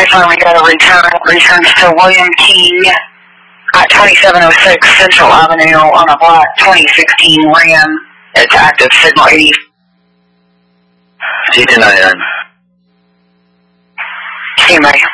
I finally got a returns to William King at 2706 Central Avenue on a black 2016 Ram. It's active signal 80. G299. See you, buddy.